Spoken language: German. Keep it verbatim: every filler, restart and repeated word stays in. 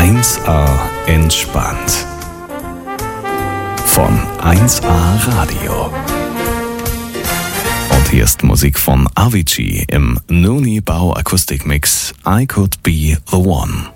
eins A entspannt. Von eins A Radio. Und hier ist Musik von Avicii im Noni Bau Akustikmix I Could Be The One.